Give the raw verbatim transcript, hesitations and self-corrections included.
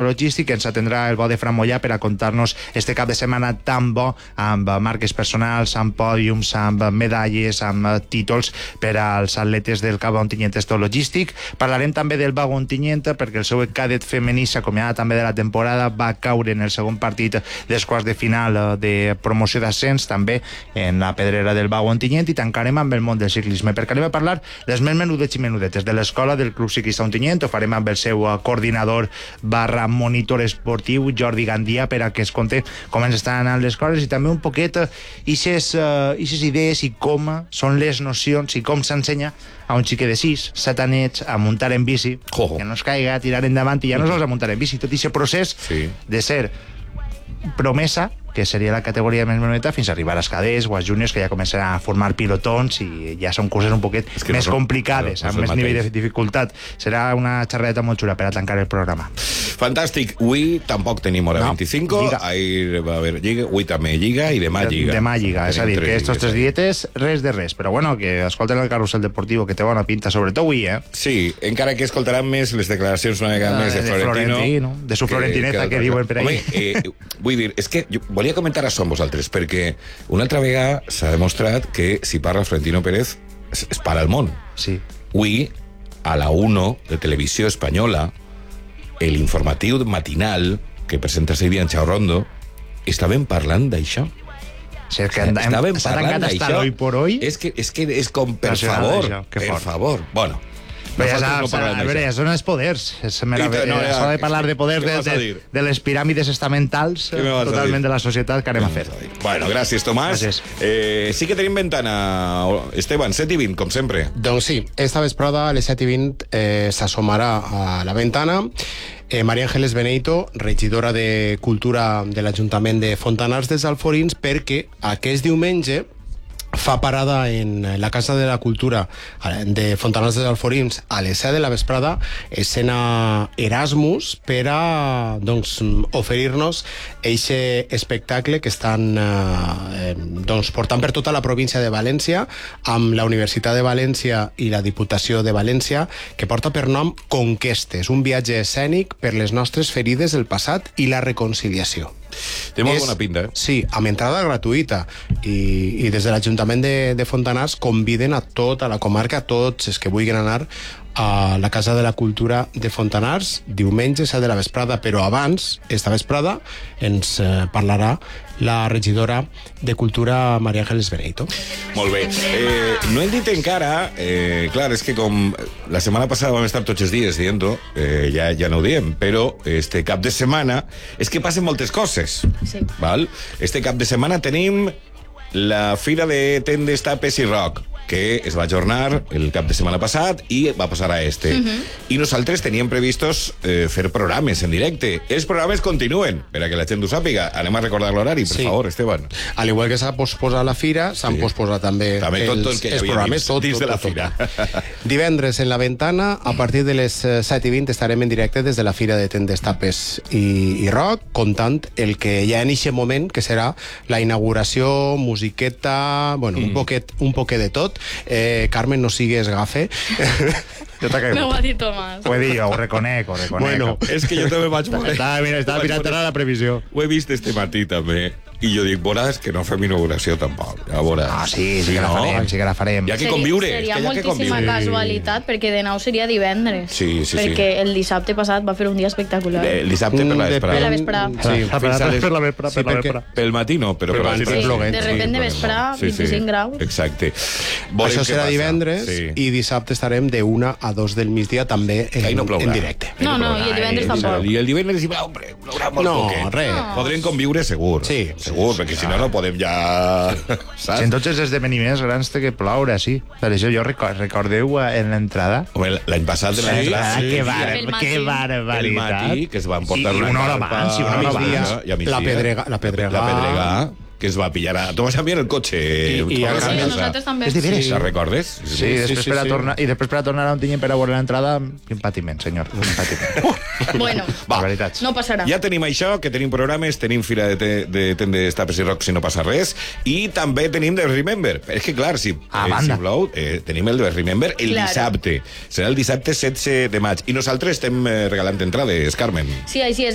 logístic. Ens atendrà el bo de Fran Mollà per a contar-nos este cap de setmana tan bo, amb marques personals, amb pòdiums, amb medalles, amb títols per als atletes del Cabo Ontinyent Esto Logístic. Parlarem també del Vago Ontinyent, perquè el seu cadet femení, s'acomiada també de la temporada, va caure en el segon partit dels quarts de final de promoció d'ascens, també en la pedrera del Vago Ontinyent, i tancarem amb el món del ciclisme, perquè anem a parlar dels més menudets i menudetes de l'escola del Club Ciclista Ontinyent. Ho farem amb el seu coordinador barra monitor esportiu, Jordi Gandia, per a que es conte com ens estan anant les coses i també un poquet ixes uh, idees i com són les nocions i com s'ensenya a un xique de sis, set anets a muntar en bici, oh. que no es caiga, a tirar endavant, i ja no sols a muntar en bici, tot aquest procés sí. de ser promesa, que seria la categoria més menudeta, fins a arribar als cadets o als júniors, que ja comencen a formar pilotons i ja són coses un poquet més no són, complicades, no, no amb més nivell de dificultat. Serà una xerradeta molt xula per a tancar el programa. Fantàstic. Avui tampoc tenim hora no, vint-i-cinc. Ahir va haver lliga, avui també lliga i demà lliga. Demà lliga, és a dir, que estos tres dietes, res de res. Però bueno, que escolten el Carrusel Deportivo, que té bona pinta, sobretot avui, eh? Sí, encara que escoltaran més les declaracions una mica més de, de Florentino. Florentino. De su florentineta, que, que, que diuen per ahí. Home, eh, vull dir, és que jo volia comentar això amb vosaltres, perquè una altra vegada s'ha demostrat que si parla Florentino Pérez es, es para el món. Sí. Avui, a la uno de Televisió Espanyola, el informatiu matinal que presenta Silvia Anchaurrondo, estaven parlant d'això. O sigui, que estaven parlant d'això. Hoy por hoy. És que, és que és com, per favor, per favor. Bueno, però ja saps, no a veure, ja són els poders. S'ha de parlar de poders de, de, de les piràmides estamentals totalment de la societat que anem a fer. Bueno, gràcies, Tomàs. Gràcies. Eh, sí que tenim ventana. Esteban, set i vint, com sempre. Doncs sí, esta vesprada a les set i vint eh, s'assomarà a la ventana eh, María Ángeles Beneito, regidora de Cultura de l'Ajuntament de Fontanars dels Alforins, perquè aquest diumenge fa parada en la Casa de la Cultura de Fontanars dels Alforins a les set de la vesprada, escena Erasmus, per a doncs, oferir-nos eixe espectacle que estan eh, doncs, portant per tota la província de València, amb la Universitat de València i la Diputació de València, que porta per nom Conquestes, un viatge escènic per les nostres ferides del passat i la reconciliació. Té molt bona pinta, eh? Sí, amb entrada gratuïta, i, i des de l'Ajuntament de, de Fontanars conviden a tota la comarca, a tots els que vulguin anar a la Casa de la Cultura de Fontanars diumenge set de la vesprada, però abans, esta vesprada, ens eh, parlarà la regidora de Cultura María Ángeles Beneito. Molt bé. Eh, no hem dit encara, eh, clar, és que com la setmana passada vam estar tots els dies dient-ho, eh, ja, ja no ho diem, però este cap de setmana és que passen moltes coses. Sí. Val? Este cap de setmana tenim la Fira de Tendes, Tapes i Rock, que es va ajornar el cap de setmana passat i va passar a este. Uh-huh. I nosaltres teníem previstos eh, fer programes en directe. Els programes continuen, per a que la gent ho sàpiga. Anem a recordar l'horari, per sí. favor, Esteban. Al igual que s'ha posposat la fira, s'han sí. posposat també, també tot, els, tot el que els programes dins, tot, dins tot, de la fira. Tot. Divendres en la ventana, a partir de les set i vint, estarem en directe des de la Fira de Tendes, Tapes i, i Rock, contant el que ja en eixe moment, que serà la inauguració, musiqueta, bueno, mm. un poquet, un poquet de tot. Eh, Carmen, no sigues gafe. No ho ha dit Tomàs. Ho he dit jo, ho reconec, ho reconec. Bueno, és que jo també vaig veure. Estava, mira, estava mirant la previsió. Ho he vist este matí també. I jo dic, veuràs que no fem inauguració tampoc. Ja veuràs. Ah, sí, sí que la farem, sí que la farem. Hi ha que conviure. Seria que hi ha moltíssima que casualitat, perquè de nou seria divendres. Sí, sí, sí. Perquè el dissabte passat va fer un dia espectacular. El dissabte per la vesprada. Per la vesprada. Sí, per la vesprada, per la vesprada. Sí, perquè... Pel matí no, però per la vesprada. Sí, de repente vesprada, vint-i-cinc graus. Exacte. Això serà divendres i dissabte estarem de una a dos del migdia també en directe. No, no, i el divendres tampoc. I el divendres hi va, hombre, plourà molt poquet. No, res. Podrem conviure segur. Sí. Segur, perquè si no, no podem ja... Saps? En tots els esdeveniments grans té que ploure, sí. Per això jo recordeu en l'entrada. L'any passat en l'entrada... Que barbaritat. El matí, que es van portar una hora abans, i una hora abans. La pedrega. La pedrega. La pedrega. que es va pillar a Tomàs Xavier el cotxe. I, i a sí, nosaltres també. És diferent. Sí. La recordes? Sí, sí, sí, després sí, per a sí. tornar, i després per a tornar a on tinguem per a veure l'entrada, quin patiment, senyor. Un patiment. Bueno, va, no passarà. Ja tenim això, que tenim programes, tenim fira de, te, de tendes, tapes i rock si no passa res, i també tenim The Remember. És que clar, si, ah, eh, si voleu, eh, tenim el The Remember el claro. dissabte. Serà el dissabte setze de maig. I nosaltres estem eh, regalant entrades, Carmen. Sí, així és.